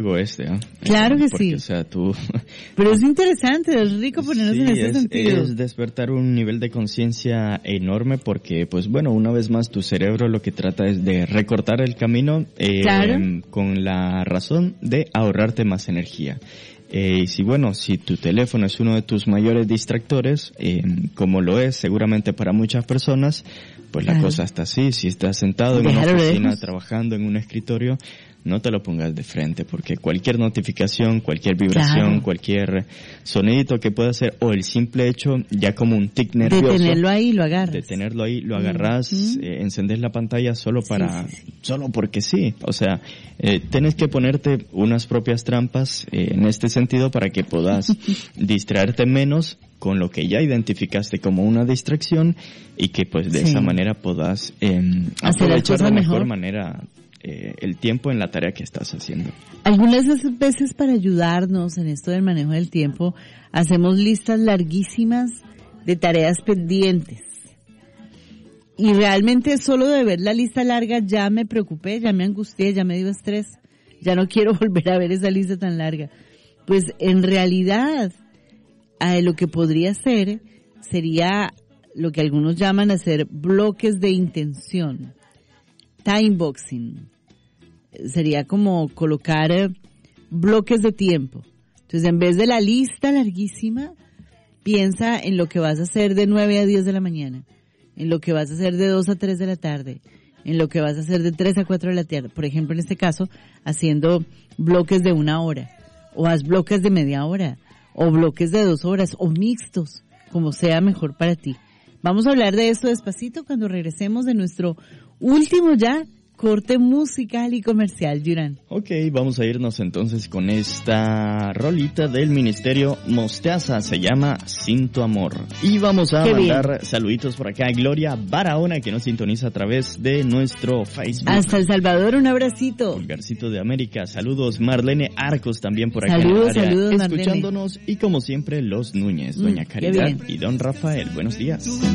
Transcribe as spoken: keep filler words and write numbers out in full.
largo este, ¿eh? Claro que Porque, sí. O sea, tú... Pero es interesante, es rico ponernos sí, en ese es, sentido. es despertar un nivel de conciencia enorme porque, pues bueno, una vez más tu cerebro lo que trata es de recortar el camino eh, Claro. con la razón de ahorrarte más energía. Eh, y si bueno, si tu teléfono es uno de tus mayores distractores, eh, como lo es seguramente para muchas personas, pues la Claro. cosa está así. Si estás sentado en una Déjalo oficina lejos. trabajando en un escritorio, no te lo pongas de frente, porque cualquier notificación, cualquier vibración, Claro. cualquier sonidito que pueda hacer, o el simple hecho, ya como un tic nervioso, De tenerlo ahí, lo agarras. de tenerlo ahí, lo agarras, Ujú. eh, encendés la pantalla solo para, Sí, sí, sí. solo porque sí. O sea, eh, tienes que ponerte unas propias trampas eh, en este sentido para que puedas distraerte menos con lo que ya identificaste como una distracción y que pues de Sí. esa manera puedas eh, las aprovechar de cosas mejor mejor. manera eh, el tiempo en la tarea que estás haciendo. Algunas veces para ayudarnos en esto del manejo del tiempo, hacemos listas larguísimas de tareas pendientes. Y realmente solo de ver la lista larga ya me preocupé, ya me angustié, ya me dio estrés. Ya no quiero volver a ver esa lista tan larga. Pues en realidad, eh, lo que podría hacer sería lo que algunos llaman hacer bloques de intención. Time boxing. Sería como colocar eh, bloques de tiempo. Entonces, en vez de la lista larguísima, piensa en lo que vas a hacer de nueve a diez de la mañana, en lo que vas a hacer de dos a tres de la tarde, en lo que vas a hacer de tres a cuatro de la tarde. Por ejemplo, en este caso, haciendo bloques de una hora, o haz bloques de media hora, o bloques de dos horas, o mixtos, como sea mejor para ti. Vamos a hablar de esto despacito cuando regresemos de nuestro último ya corte musical y comercial, Yurán. Ok, vamos a irnos entonces con esta rolita del Ministerio Mostaza, se llama Sin Tu Amor. Y vamos a Qué mandar bien. saluditos por acá a Gloria Barahona, que nos sintoniza a través de nuestro Facebook. Hasta El Salvador, un abracito. Pulgarcito de América, saludos. Marlene Arcos también por acá Saludos, en el área, saludos, Marlene. escuchándonos. Y como siempre, los Núñez, Mm, Doña qué Caridad bien. y Don Rafael. Buenos días.